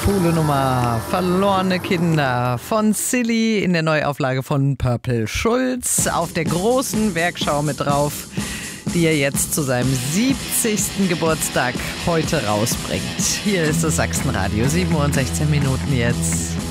coole Nummer. Verlorene Kinder von Silly in der Neuauflage von Purple Schulz auf der großen Werkschau mit drauf, die er jetzt zu seinem 70. Geburtstag heute rausbringt. Hier ist das Sachsenradio, 7:16 jetzt.